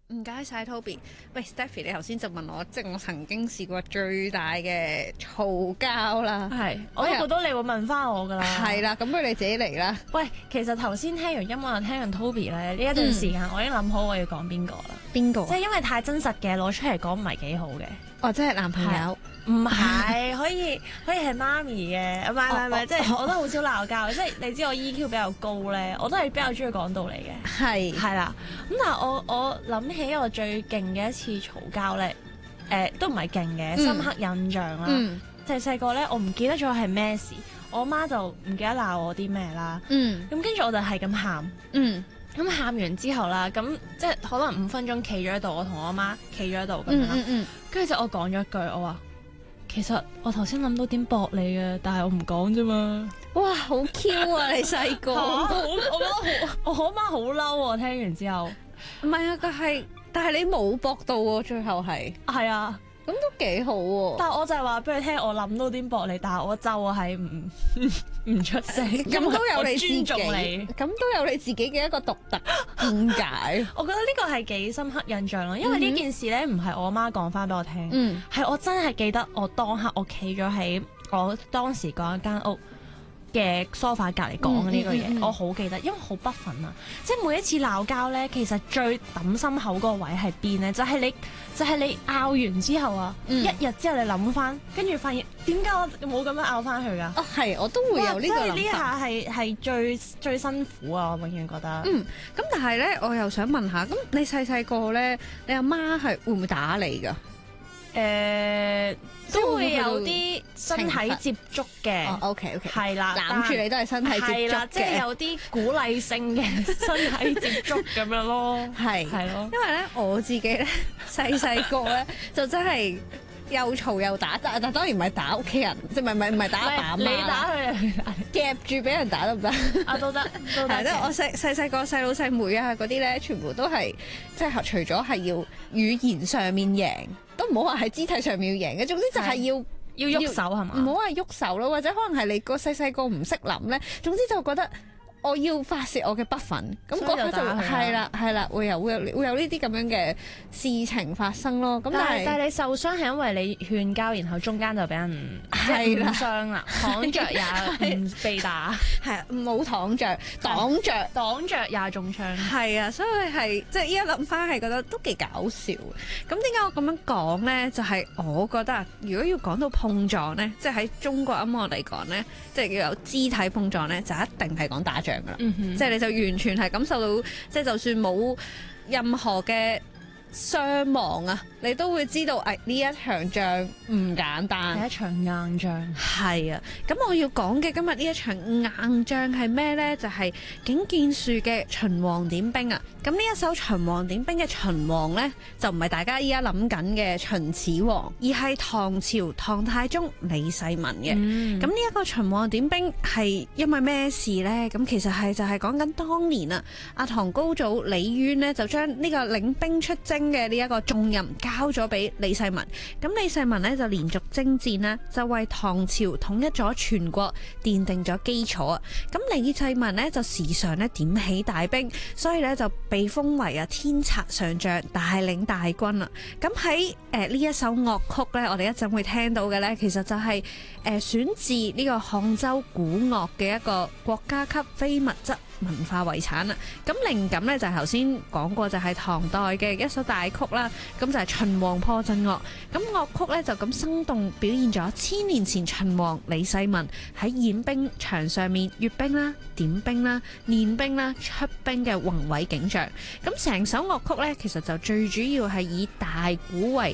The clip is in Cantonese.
唔該晒 Toby。喂 Stephy，你頭先就問我，即係我曾經試過最大嘅嘈交啦。 係，我都覺得你會問翻我㗎啦。 係啦，咁不如你自己嚟啦。 喂，其實頭先聽完音樂，聽完 Toby 咧，呢一段時間我已經諗好我要講邊個啦。 邊個？ 即係因為太真實嘅攞出嚟講唔係幾好嘅。 哦，即係男朋友。 唔係，可以係媽咪嘅，唔係，即係我都好少鬧交，即係你知我 EQ 比較高咧，我都係比較中意講道理嘅。係啦，咁但係我諗起我最勁嘅一次嘈交咧，都唔係勁嘅，深刻印象啦。細個咧，我唔記得咗係咩事，我媽就唔記得鬧我啲咩啦。咁跟住我就係咁喊。咁喊完之後啦，咁即係可能5分鐘企咗喺度，我同我媽企咗喺度咁樣啦。跟住就我講咗一句，我話其實我頭先諗到點駁你嘅，但係我唔講啫嘛。 哇，好 Q 啊！你細個， 我覺得我媽好嬲喎，聽完之後。 唔係啊，但係你冇駁到喎，最後係。 係啊。 咁都幾好喎！ 但係我就係話俾佢聽，我諗到點駁你，但係我就係唔出聲。 咁都有你自己， 尊重你， 咁都有你自己嘅一個獨特見解。 我覺得呢個係幾深刻印象咯，因為呢件事咧唔係我媽講翻俾我聽，係我真係記得我當刻我企咗喺我當時嗰一間屋嘅梳化隔離講呢個嘢，我好記得，因為好不忿啊！即係每一次鬧交咧，其實最抌心口嗰個位係邊咧？就係你拗完之後啊，一日之後你諗翻，跟住發現點解我冇咁樣拗翻去㗎？ 哦，係，我都會有呢個諗法。 即係呢下係最辛苦啊！我永遠覺得。 咁但係咧，我又想問下，咁你細個咧，你阿媽係會唔會打你㗎？ 都會有啲身體接觸嘅。 OK， 係啦， 攬住你都係身體接觸嘅。 係啦，即係有啲鼓勵性嘅身體接觸咁樣咯。係咯， 因為咧我自己咧細個咧就真係又嘈又打，但當然唔係打屋企人，即係唔係打阿爸阿媽。 你打佢夾住俾人打得唔得？ 都得。 係咧，我細個細佬細妹啊嗰啲咧，全部都係即係除咗係要語言上面贏，都唔好話喺肢體上面要贏嘅。總之就係要喐手係嘛？ 唔好話喐手咯，或者可能係你個細個唔識諗咧。總之就覺得我要發泄我嘅不忿，咁嗰刻就係啦，會有呢啲咁樣嘅事情發生咯。咁但係你受傷係因為你勸交，然後中間就俾人誤傷啦，躺着也唔被打， 係冇躺着，擋着也中槍。 係啊，所以係即係依家諗翻係覺得都幾搞笑。咁點解我咁樣講咧？就係我覺得如果要講到碰撞咧，即係喺中國音樂嚟講咧，即係要有肢體碰撞咧，就一定係講打仗噶啦。即係你就完全係感受到，即係就算冇任何嘅傷亡啊，你都會知道呢一場仗唔簡單， 係一場硬仗。 係啊，咁我要講嘅今日呢一場硬仗係咩呢？就係景建樹嘅秦王點兵啊！咁呢一首秦王點兵嘅秦王呢，就唔係大家依家諗緊嘅秦始皇，而係唐朝唐太宗李世民嘅。咁呢一個秦王點兵係因為咩事呢？咁其實就係講緊當年啊，阿唐高祖李淵呢，就將呢個領兵出征嘅呢一個重任交咗俾李世民。咁李世民呢，就連續征戰啦，就為唐朝統一咗全國奠定咗基礎啊！咁李世民呢，就時常咧點起大兵，所以咧就被封為天策上將，帶領大軍啦。咁喺呢一首樂曲咧，我哋一陣會聽到嘅咧，其實就係選自呢個杭州古樂嘅一個國家級非物質文化遺產啦。咁靈感咧就係頭先講過，就係唐代嘅一首大曲啦。咁就係秦王破陣樂。咁樂曲咧就咁生動表現咗1000年前秦王李世民喺演兵場上面閱兵啦、點兵啦、練兵啦、出兵嘅宏偉景象。咁成首樂曲咧，其實就最主要係以大鼓為